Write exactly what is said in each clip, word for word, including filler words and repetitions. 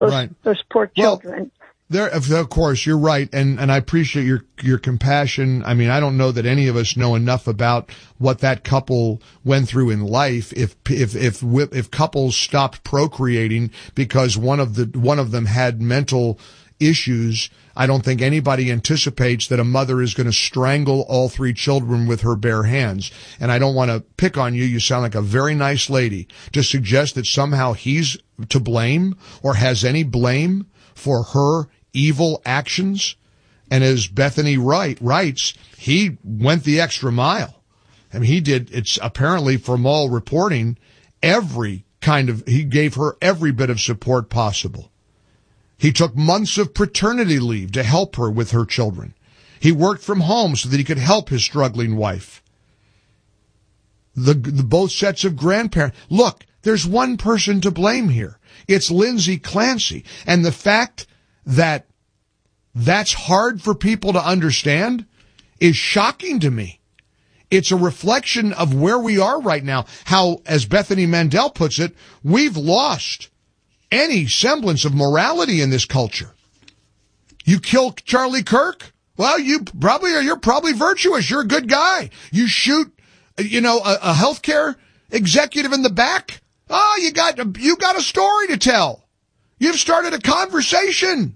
those, right. those poor children. Well, there, of course, you're right, and, and I appreciate your your compassion. I mean, I don't know that any of us know enough about what that couple went through in life. If if if if couples stopped procreating because one of the one of them had mental issues, I don't think anybody anticipates that a mother is going to strangle all three children with her bare hands. And I don't want to pick on you. You sound like a very nice lady. To suggest that somehow he's to blame or has any blame for her evil actions. And as Bethany Wright writes, he went the extra mile. I mean, he did, it's apparently from all reporting, every kind of, he gave her every bit of support possible. He took months of paternity leave to help her with her children. He worked from home so that he could help his struggling wife. The, the both sets of grandparents. Look, there's one person to blame here. It's Lindsay Clancy. And the fact that that's hard for people to understand is shocking to me. It's a reflection of where we are right now. How, as Bethany Mandel puts it, we've lost any semblance of morality in this culture. You kill Charlie Kirk? Well, you probably are, you're probably virtuous. You're a good guy. You shoot, you know, a, a healthcare executive in the back. Oh, you got, you got a story to tell. You've started a conversation.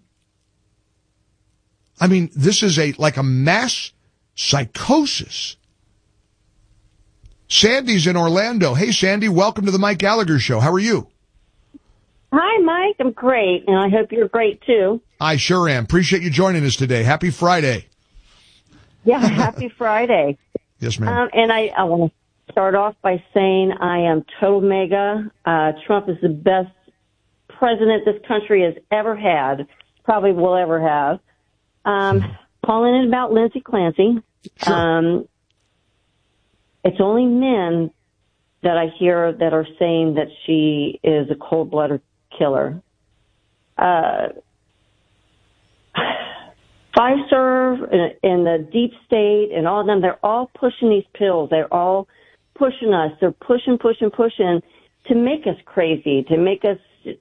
I mean, this is a, like a mass psychosis. Sandy's in Orlando. Hey, Sandy, welcome to the Mike Gallagher Show. How are you? Hi, Mike. I'm great, and I hope you're great, too. I sure am. Appreciate you joining us today. Happy Friday. Yeah, happy Friday. Yes, ma'am. Um, and I, I want to start off by saying I am total mega. Uh, Trump is the best president this country has ever had, probably will ever have. Um, hmm. Calling it about Lindsay Clancy. Sure. Um, it's only men that I hear that are saying that she is a cold-blooded killer. Uh, Pfizer and, and the deep state and all of them, they're all pushing these pills. They're all pushing us. They're pushing, pushing, pushing to make us crazy, to make us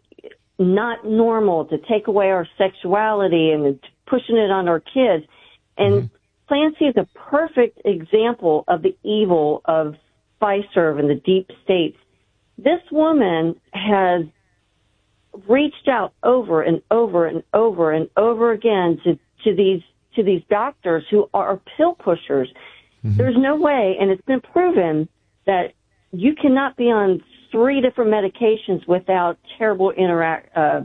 not normal, to take away our sexuality and pushing it on our kids. And mm-hmm. Clancy is a perfect example of the evil of Pfizer and the deep states. This woman has reached out over and over and over and over again to, to these to these doctors who are pill pushers. Mm-hmm. There's no way, and it's been proven, that you cannot be on three different medications without terrible interact uh,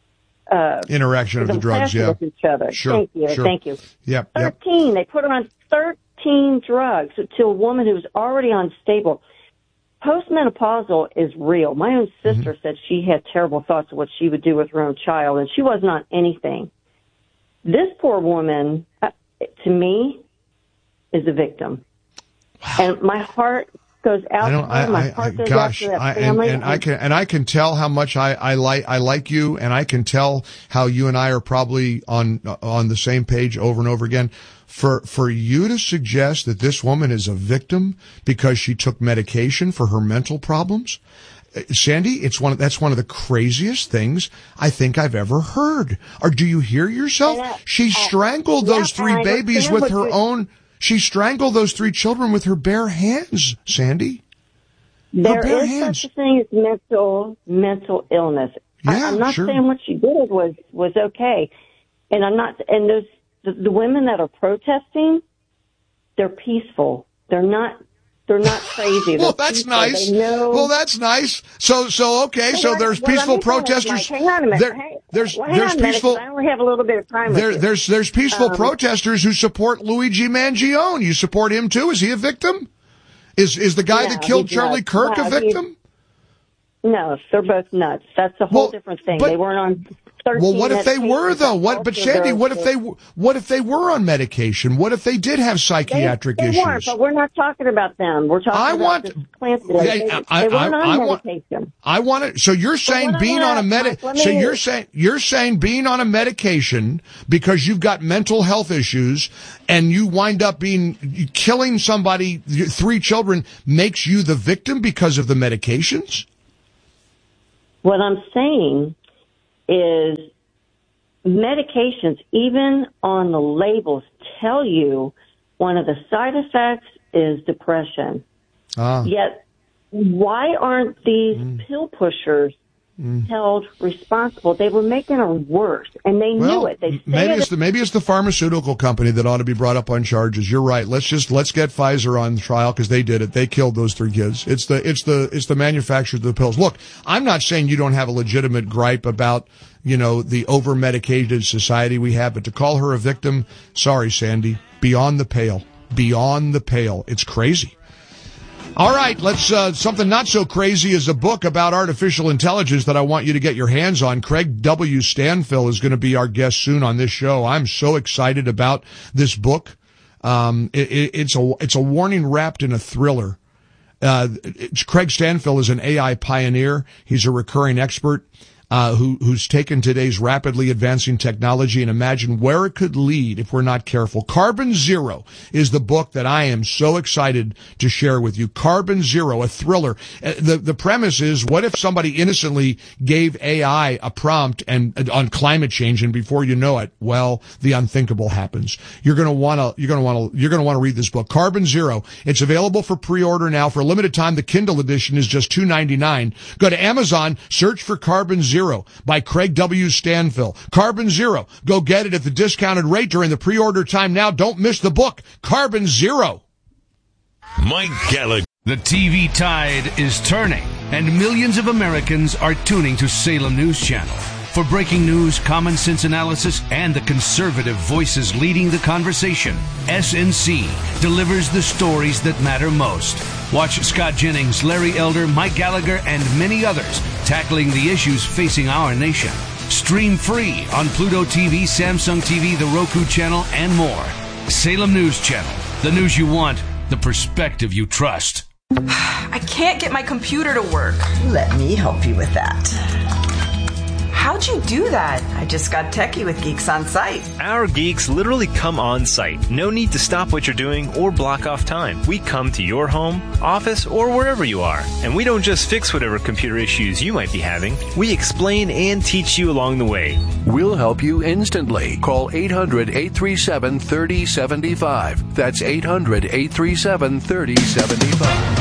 uh, interaction of the drugs. Yeah, with each other. Sure. Thank you. Sure. Thank you. Yep. Thirteen. Yep. They put her on thirteen drugs to a woman who's already unstable. Postmenopausal is real. My own sister mm-hmm. said she had terrible thoughts of what she would do with her own child, and she wasn't on anything. This poor woman, uh, to me, is a victim. Wow. And my heart goes out I don't, to her. I, My I, heart I, goes gosh, out to that I, family. and, and I can and I can tell how much I, I like I like you, and I can tell how you and I are probably on on the same page over and over again. For for you to suggest that this woman is a victim because she took medication for her mental problems, Sandy, it's one of, that's one of the craziest things I think I've ever heard. Or do you hear yourself? Uh, she strangled uh, those yeah, three babies with her own. She strangled those three children with her bare hands, Sandy. There bare is hands. such a thing as mental mental illness. Yeah, I, I'm not sure. saying what she did was was okay, and I'm not. And those the, the women that are protesting, they're peaceful. They're not. They're not crazy. Well, They're that's peaceful. nice. They know. Well, that's nice. So, so okay. So there's well, peaceful let me finish, protesters. Mike. Hang on a minute. There, hang, there's well, hang there's on a minute, peaceful. 'cause I only have a little bit of time with There, you. there's there's peaceful Um, protesters who support Luigi Mangione. You support him too? Is he a victim? Is is the guy No, that killed he's Charlie not. Kirk No, a he's- victim? No, they're both nuts. That's a whole Well, different thing. but- They weren't on thirteen Well, what if they were medications. though? What? But Also, Sandy, they're- what if they what if they were on medication? What if they did have psychiatric they, they issues? weren't, but we're not talking about them. We're talking I about want- this Clancy. Yeah, They, I- they weren't I- on I want- medication. I want to. So you're saying what I being wanna- on a medi- Mike, let So me- you're saying you're saying being on a medication because you've got mental health issues and you wind up being killing somebody, three children, makes you the victim because of the medications? What I'm saying is medications, even on the labels, tell you one of the side effects is depression. Ah. Yet, why aren't these mm. pill pushers mm. held responsible? They were making her worse, and they well, knew it. They maybe it's the maybe it's the pharmaceutical company that ought to be brought up on charges. You're right. Let's just let's get Pfizer on trial because they did it. They killed those three kids. It's the it's the it's the manufacturers of the pills. Look, I'm not saying you don't have a legitimate gripe about, you know, the over medicated society we have, but to call her a victim, sorry, Sandy, beyond the pale, beyond the pale. It's crazy. All right, let's, uh, something not so crazy is a book about artificial intelligence that I want you to get your hands on. Craig W. Stanfill is going to be our guest soon on this show. I'm so excited about this book. Um, it, it, it's a, it's a warning wrapped in a thriller. Uh, it's, Craig Stanfill is an A I pioneer. He's a recurring expert. Uh, who, who's taken today's rapidly advancing technology and imagined where it could lead if we're not careful. Carbon Zero is the book that I am so excited to share with you. Carbon Zero, a thriller. Uh, the, the premise is, what if somebody innocently gave A I a prompt and uh, on climate change, and before you know it, well, the unthinkable happens. You're gonna wanna, you're gonna wanna, you're gonna wanna read this book. Carbon Zero. It's available for pre-order now. For a limited time, the Kindle edition is just two ninety-nine. Go to Amazon, search for Carbon Zero. Zero by Craig W. Stanfill. Carbon Zero. Go get it at the discounted rate during the pre-order time now. Don't miss the book. Carbon Zero. Mike Gallagher. The T V tide is turning, and millions of Americans are tuning to Salem News Channel. For breaking news, common sense analysis, and the conservative voices leading the conversation, S N C delivers the stories that matter most. Watch Scott Jennings, Larry Elder, Mike Gallagher, and many others tackling the issues facing our nation. Stream free on Pluto T V, Samsung T V, the Roku channel, and more. Salem News Channel. The news you want, the perspective you trust. I can't get my computer to work. Let me help you with that. How'd you do that? I just got techie with Geeks on Site. Our geeks literally come on site. No need to stop what you're doing or block off time. We come to your home, office, or wherever you are. And we don't just fix whatever computer issues you might be having. We explain and teach you along the way. We'll help you instantly. Call eight hundred, eight three seven, three oh seven five. That's eight hundred, eight three seven, three oh seven five.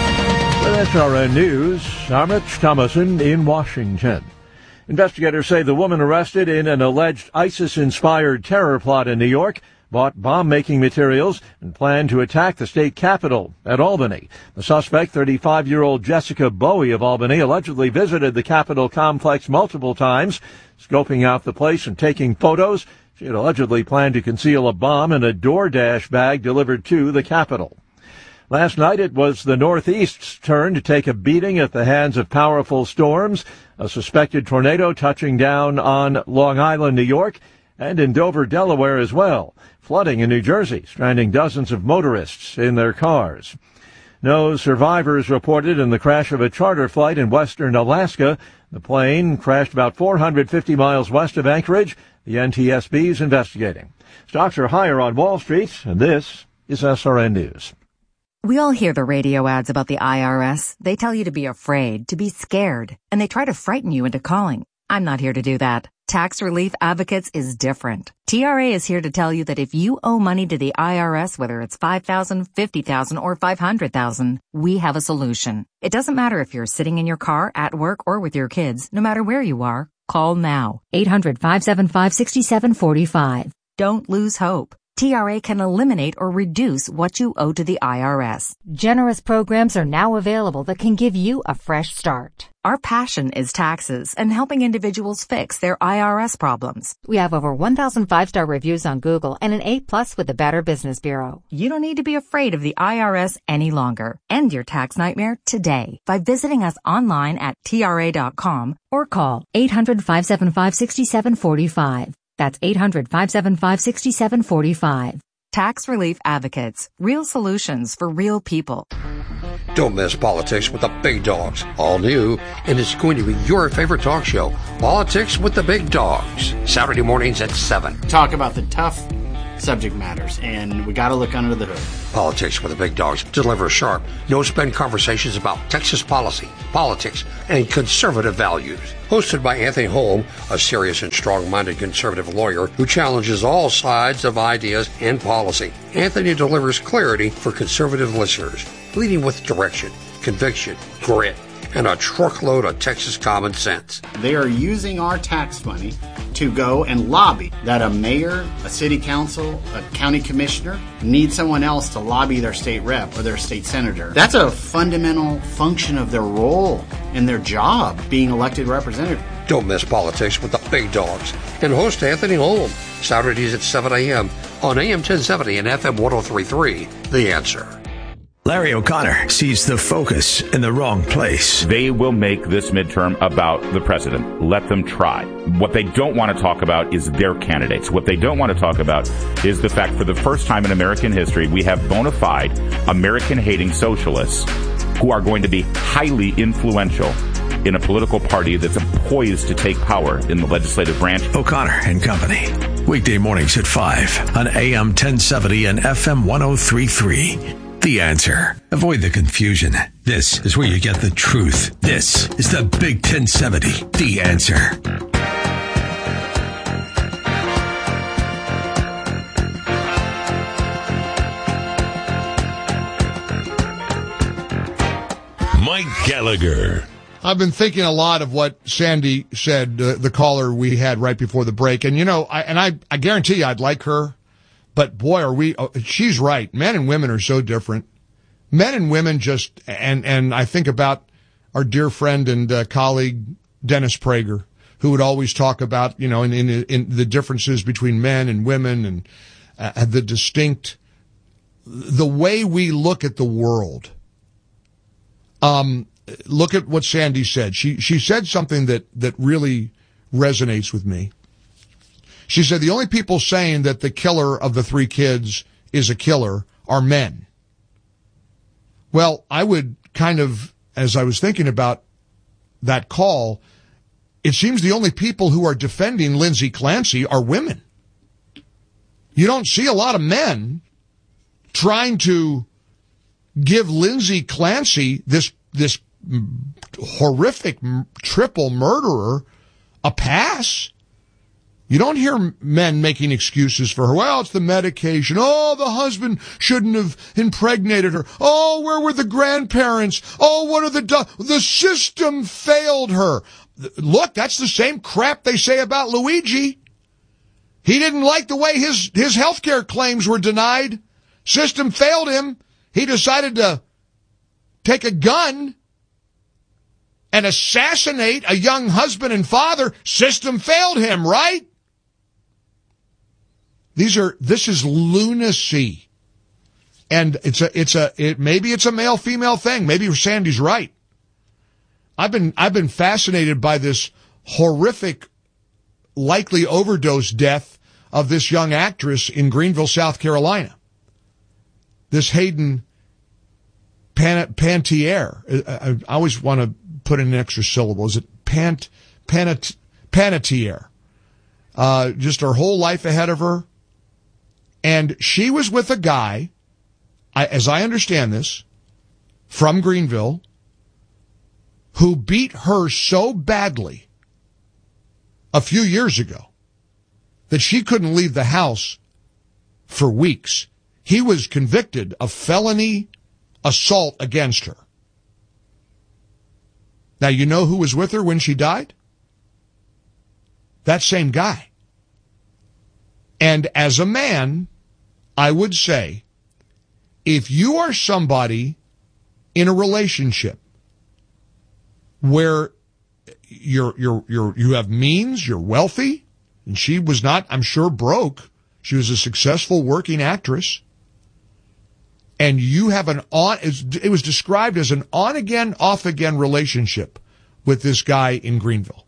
With S R N News, I'm Rich Thomason in Washington. Investigators say the woman arrested in an alleged ISIS-inspired terror plot in New York bought bomb-making materials and planned to attack the state capitol at Albany. The suspect, thirty-five-year-old Jessica Bowie of Albany, allegedly visited the Capitol complex multiple times, scoping out the place and taking photos. She had allegedly planned to conceal a bomb in a DoorDash bag delivered to the Capitol. Last night it was the Northeast's turn to take a beating at the hands of powerful storms. A suspected tornado touching down on Long Island, New York, and in Dover, Delaware as well. Flooding in New Jersey, stranding dozens of motorists in their cars. No survivors reported in the crash of a charter flight in western Alaska. The plane crashed about four hundred fifty miles west of Anchorage. The N T S B is investigating. Stocks are higher on Wall Street, and this is S R N News. We all hear the radio ads about the I R S. They tell you to be afraid, to be scared, and they try to frighten you into calling. I'm not here to do that. Tax Relief Advocates is different. T R A is here to tell you that if you owe money to the I R S, whether it's five thousand dollars, fifty thousand dollars, or five hundred thousand dollars, we have a solution. It doesn't matter if you're sitting in your car, at work, or with your kids. No matter where you are, call now. eight hundred, five seven five, six seven four five. Don't lose hope. T R A can eliminate or reduce what you owe to the I R S. Generous programs are now available that can give you a fresh start. Our passion is taxes and helping individuals fix their I R S problems. We have over one thousand five-star reviews on Google and an A plus with the Better Business Bureau. You don't need to be afraid of the I R S any longer. End your tax nightmare today by visiting us online at T R A dot com or call eight hundred, five seven five, six seven four five. That's eight hundred, five seven five, six seven four five. Tax Relief Advocates. Real solutions for real people. Don't miss Politics with the Big Dogs. All new, and it's going to be your favorite talk show, Politics with the Big Dogs. Saturday mornings at seven. Talk about the tough, subject matters, and we got to look under the hood. Politics with the Big Dogs deliver sharp, no-spin conversations about Texas policy, politics, and conservative values. Hosted by Anthony Holm, a serious and strong-minded conservative lawyer who challenges all sides of ideas and policy. Anthony delivers clarity for conservative listeners, leading with direction, conviction, grit, and a truckload of Texas common sense. They are using our tax money to go and lobby that a mayor, a city council, a county commissioner need someone else to lobby their state rep or their state senator. That's a fundamental function of their role and their job, being elected representative. Don't miss Politics with the Big Dogs and host Anthony Holm, Saturdays at seven a.m. on A M ten seventy and F M one oh three point three. The Answer. Larry O'Connor sees the focus in the wrong place. They will make this midterm about the president. Let them try. What they don't want to talk about is their candidates. What they don't want to talk about is the fact for the first time in American history, we have bona fide American-hating socialists who are going to be highly influential in a political party that's poised to take power in the legislative branch. O'Connor and Company. Weekday mornings at five on A M ten seventy and F M one oh three point three. The Answer. Avoid the confusion. This is where you get the truth. This is the Big ten seventy. The Answer. Mike Gallagher. I've been thinking a lot of what Sandy said, uh, the caller we had right before the break. And, you know, I, and I, I guarantee you I'd like her. But boy, are we, oh, she's right. Men and women are so different. Men and women just, and, and I think about our dear friend and uh, colleague, Dennis Prager, who would always talk about, you know, in, in, in the differences between men and women and uh, the distinct, the way we look at the world. Um, look at what Sandy said. She, she said something that, that really resonates with me. She said the only people saying that the killer of the three kids is a killer are men. Well, I would kind of, as I was thinking about that call, it seems the only people who are defending Lindsay Clancy are women. You don't see a lot of men trying to give Lindsay Clancy, this, this horrific triple murderer, a pass. You don't hear men making excuses for her. Well, it's the medication. Oh, the husband shouldn't have impregnated her. Oh, where were the grandparents? Oh, what are the, do- the system failed her. Look, that's the same crap they say about Luigi. He didn't like the way his, his healthcare claims were denied. System failed him. He decided to take a gun and assassinate a young husband and father. System failed him, right? These are, this is lunacy. And it's a, it's a, it, maybe it's a male-female thing. Maybe Sandy's right. I've been, I've been fascinated by this horrific, likely overdose death of this young actress in Greenville, South Carolina. This Hayden Pan, Pantier. I, I always want to put in an extra syllable. Is it Pant, Panat, Panetier? Uh, just her whole life ahead of her. And she was with a guy, I, as I understand this, from Greenville, who beat her so badly a few years ago that she couldn't leave the house for weeks. He was convicted of felony assault against her. Now, you know who was with her when she died? That same guy. And as a man, I would say, if you are somebody in a relationship where you're, you're, you're, you have means, you're wealthy, and she was not, I'm sure, broke. She was a successful working actress. And you have an on, it was described as an on-again, off-again relationship with this guy in Greenville.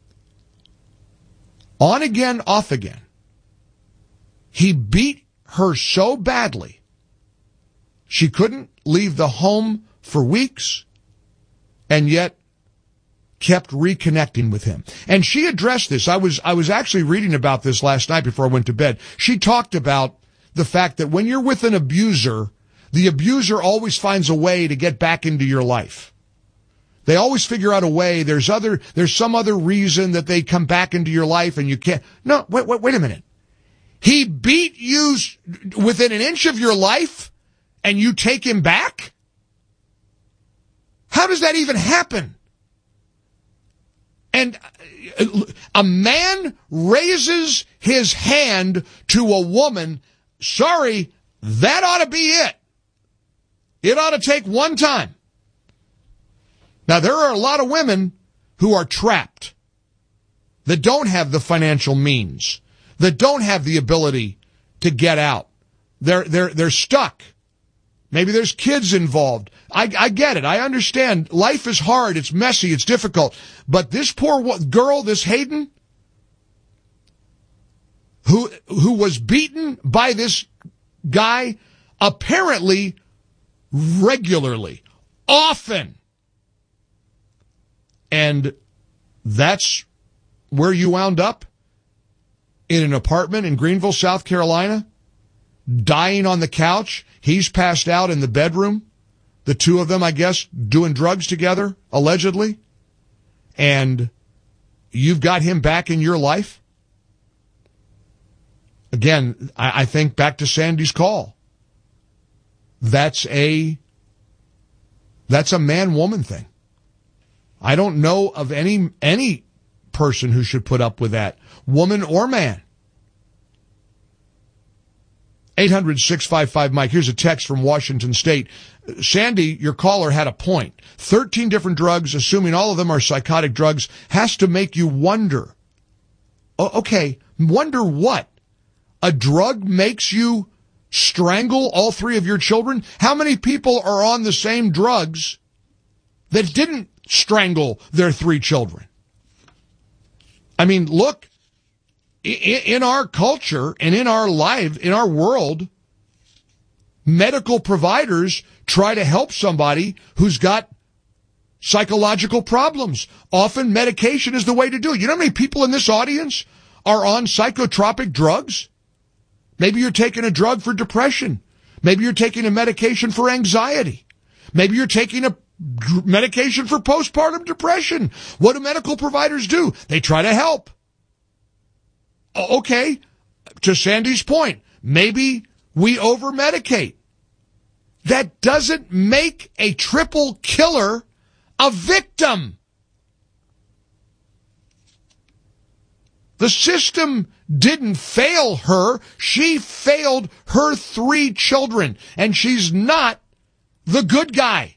On-again, off-again. He beat her so badly, she couldn't leave the home for weeks, and yet kept reconnecting with him. And she addressed this. I was, I was actually reading about this last night before I went to bed. She talked about the fact that when you're with an abuser, the abuser always finds a way to get back into your life. They always figure out a way. There's other, there's some other reason that they come back into your life and you can't. No, wait, wait, wait a minute. He beat you within an inch of your life and you take him back? How does that even happen? And a man raises his hand to a woman. Sorry, that ought to be it. It ought to take one time. Now, there are a lot of women who are trapped, that don't have the financial means, that don't have the ability to get out. They're, they're, they're stuck. Maybe there's kids involved. I, I get it. I understand. Life is hard. It's messy. It's difficult. But this poor girl, this Hayden, who, who was beaten by this guy, apparently regularly, often. And that's where you wound up? In an apartment in Greenville, South Carolina? Dying on the couch? He's passed out in the bedroom. The two of them, I guess, doing drugs together, allegedly. And you've got him back in your life? Again, I, I think back to Sandy's call. That's a, that's a man-woman thing. I don't know of any, any person who should put up with that, woman or man. eight hundred, six five five, Mike. Here's a text from Washington State. Sandy, your caller had a point. thirteen different drugs, assuming all of them are psychotic drugs, has to make you wonder. Oh, okay, wonder what? A drug makes you strangle all three of your children? How many people are on the same drugs that didn't strangle their three children? I mean, look, in our culture and in our life, in our world, medical providers try to help somebody who's got psychological problems. Often medication is the way to do it. You know how many people in this audience are on psychotropic drugs? Maybe you're taking a drug for depression. Maybe you're taking a medication for anxiety. Maybe you're taking a medication for postpartum depression. What do medical providers do? They try to help. Okay, to Sandy's point, maybe we over-medicate. That doesn't make a triple killer a victim. The system didn't fail her. She failed her three children, and she's not the good guy.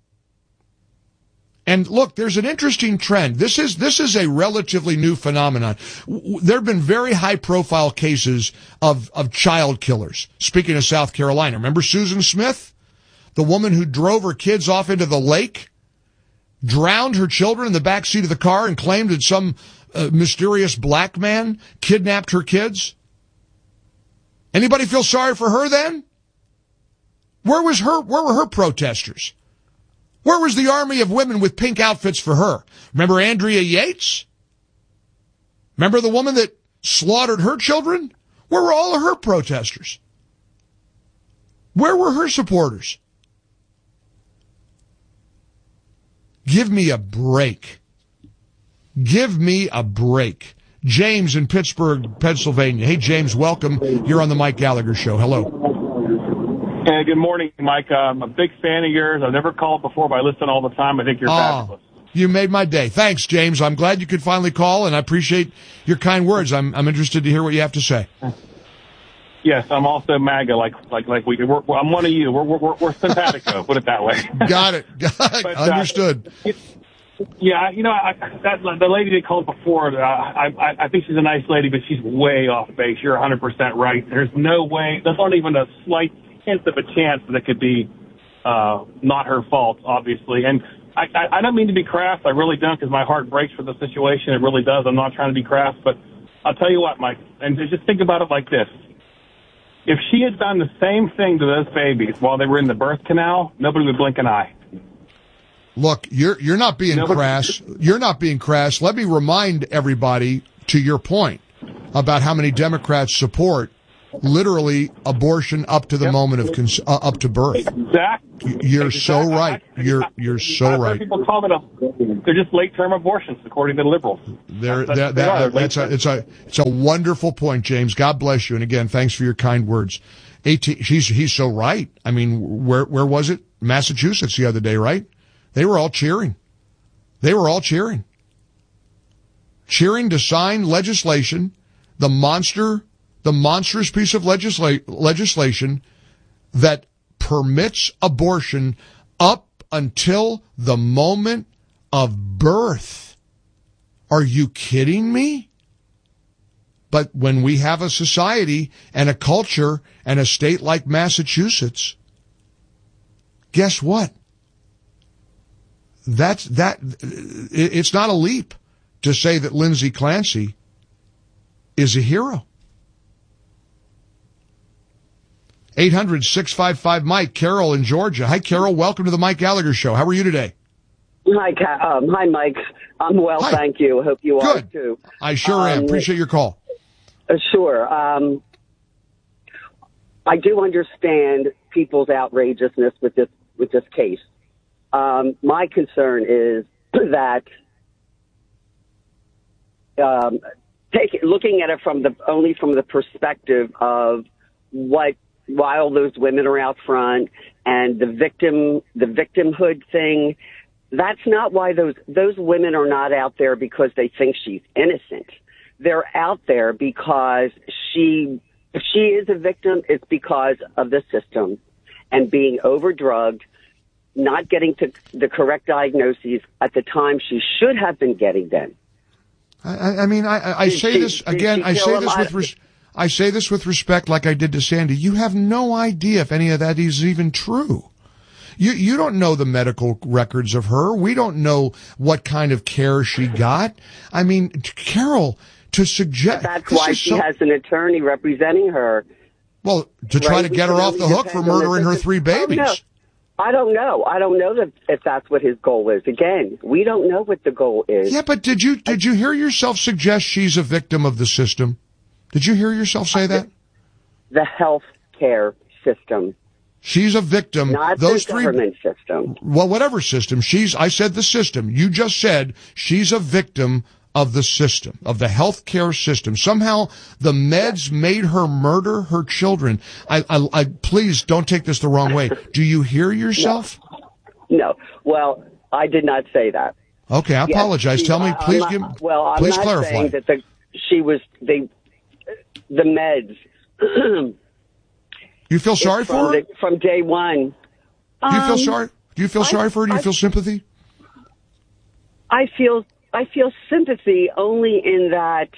And look, there's an interesting trend. This is, this is a relatively new phenomenon. There have been very high profile cases of, of child killers. Speaking of South Carolina, remember Susan Smith? The woman who drove her kids off into the lake, drowned her children in the back seat of the car and claimed that some uh, mysterious black man kidnapped her kids. Anybody feel sorry for her then? Where was her, where were her protesters? Where was the army of women with pink outfits for her? Remember Andrea Yates? Remember the woman that slaughtered her children? Where were all of her protesters? Where were her supporters? Give me a break. Give me a break. James in Pittsburgh, Pennsylvania. Hey, James, welcome. You're on the Mike Gallagher Show. Hello. Hey, good morning, Mike. Uh, I'm a big fan of yours. I've never called before, but I listen all the time. I think you're oh, fabulous. You made my day. Thanks, James. I'm glad you could finally call, and I appreciate your kind words. I'm I'm interested to hear what you have to say. Yes, I'm also MAGA, like like like we. We're, I'm one of you. We're we're we're simpatico. Put it that way. Got it. Got it. But, Understood. Uh, it, yeah, you know, I, that the lady that called before, uh, I, I I think she's a nice lady, but she's way off base. You're one hundred percent right. There's no way. There's not even a slight hint of a chance that it could be uh, not her fault, obviously. And I, I, I don't mean to be crass. I really don't, because my heart breaks for the situation. It really does. I'm not trying to be crass, but I'll tell you what, Mike, and just think about it like this. If she had done the same thing to those babies while they were in the birth canal, nobody would blink an eye. Look, you're you're not being nobody- crass. You're not being crass. Let me remind everybody, to your point, about how many Democrats support literally abortion up to the yep. moment of cons- uh, up to birth. Exactly. You're exactly. so right. You're you're so I've right. People call it a, they're just late-term abortions, according to the liberals. They're, that's, that, that, they that's a, it's a it's a wonderful point, James. God bless you, and again, thanks for your kind words. eighteen He's he's so right. I mean, where where was it? Massachusetts the other day, right? They were all cheering. They were all cheering. Cheering to sign legislation, the monster, the monstrous piece of legisla- legislation that permits abortion up until the moment of birth. Are you kidding me? But when we have a society and a culture and a state like Massachusetts, guess what? That's that. It's not a leap to say that Lindsay Clancy is a hero. eight hundred, six five five, Mike. Carol in Georgia. Hi, Carol. Welcome to the Mike Gallagher Show. How are you today? Hi, um, hi, Mike. I'm well, Hi. Thank you. I hope you Good. are too. I sure um, am. Appreciate your call. Uh, sure. Um, I do understand people's outrageousness with this with this case. Um, my concern is that um, take looking at it from the only from the perspective of what while those women are out front and the victim the victimhood thing. That's not why those those women are not out there because they think she's innocent. They're out there because she, if she is a victim, it's because of the system and being overdrugged, not getting to the correct diagnoses at the time she should have been getting them. I, I mean, I, I say she, this again. I say this with res- I say this with respect, like I did to Sandy. You have no idea if any of that is even true. You you don't know the medical records of her. We don't know what kind of care she got. I mean, Carol, to suggest that's why she so, has an attorney representing her. Well, to try right? to get her off the hook for murdering her three babies. Oh, no. I don't know. I don't know that if that's what his goal is. Again, we don't know what the goal is. Yeah, but did you did you hear yourself suggest she's a victim of the system? Did you hear yourself say that? The health care system. She's a victim. Not Those the three, government system. Well, whatever system. She's, I said the system. You just said she's a victim of the system, of the health care system. Somehow the meds made her murder her children. I, I, I please don't take this the wrong way. Do you hear yourself? No. no. Well, I did not say that. Okay, I yes, apologize. she, Tell me, please not, give, well, I'm please not clarify. Saying that the, she was, they, the meds, you feel sorry for her? The, from day one. Do you um, feel sorry? Do you feel I, sorry for her? Do you I, feel sympathy? I feel I feel sympathy only in that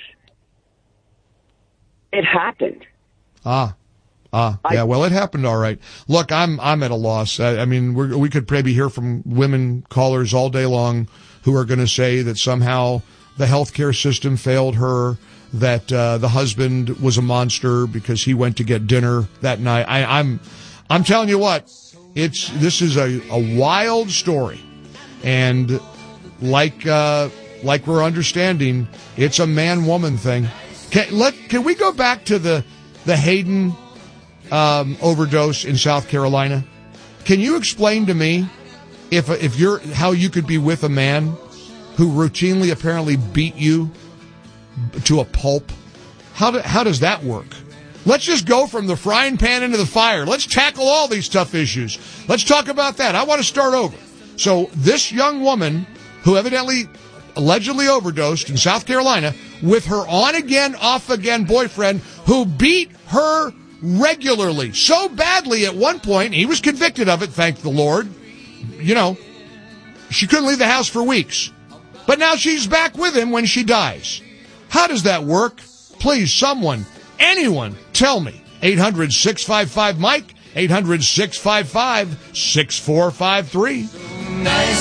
it happened. Ah, ah, I, yeah. Well, it happened, all right. Look, I'm I'm at a loss. I, I mean, we're, we could maybe hear from women callers all day long who are going to say that somehow the healthcare system failed her. That uh, the husband was a monster because he went to get dinner that night. I, I'm, I'm telling you what, it's this is a, a wild story, and like uh, like we're understanding, it's a man-woman thing. Can let can we go back to the the Hayden um, overdose in South Carolina? Can you explain to me if if you're how you could be with a man who routinely apparently beat you to a pulp? How do, how does that work? Let's just go from the frying pan into the fire. Let's tackle all these tough issues. Let's talk about that. I want to start over. So this young woman who evidently allegedly overdosed in South Carolina with her on-again, off-again boyfriend who beat her regularly, so badly at one point, he was convicted of it, thank the Lord. You know, she couldn't leave the house for weeks. But now she's back with him when she dies. How does that work? Please, someone, anyone, tell me. eight hundred, six five five, Mike, eight hundred, six five five, six four five three.